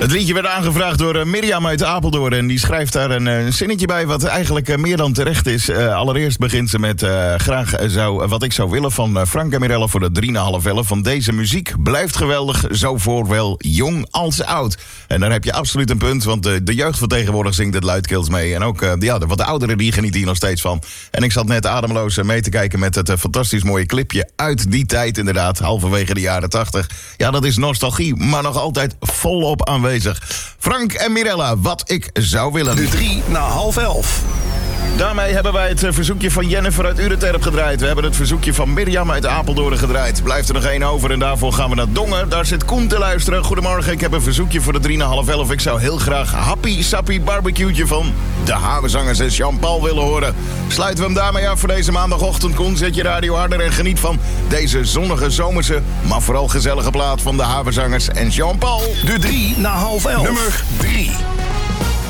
Het liedje werd aangevraagd door Mirjam uit Apeldoorn. En die schrijft daar een zinnetje bij wat eigenlijk meer dan terecht is. Allereerst begint ze met wat ik zou willen van Frank en Mirella voor de 3,5 van deze muziek. Blijft geweldig, zo voor wel jong als oud. En daar heb je absoluut een punt, want de jeugd van tegenwoordig zingt het luidkeels mee. En ook wat de ouderen die genieten hier nog steeds van. En ik zat net ademloos mee te kijken met het fantastisch mooie clipje uit die tijd inderdaad. Halverwege de jaren 80. Ja, dat is nostalgie, maar nog altijd volop aanwezig. Frank en Mirella, wat ik zou willen. De 11:03. Daarmee hebben wij het verzoekje van Jennifer uit Ureterp gedraaid. We hebben het verzoekje van Mirjam uit Apeldoorn gedraaid. Blijft er nog één over en daarvoor gaan we naar Dongen. Daar zit Koen te luisteren. Goedemorgen, ik heb een verzoekje voor de 3,5. Ik zou heel graag Happy Sappy Barbecue'tje van de Havenzangers en Jean-Paul willen horen. Sluiten we hem daarmee af voor deze maandagochtend. Koen, zet je radio harder en geniet van deze zonnige zomerse, maar vooral gezellige plaat van de Havenzangers en Jean-Paul. De 3:03. Nummer 3.